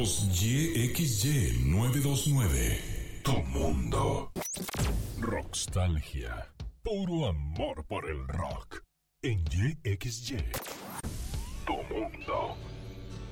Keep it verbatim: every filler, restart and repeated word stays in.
Somos Y X Y novecientos veintinueve. Tu mundo. Rockstalgia. Puro amor por el rock. En Y X Y. Tu mundo.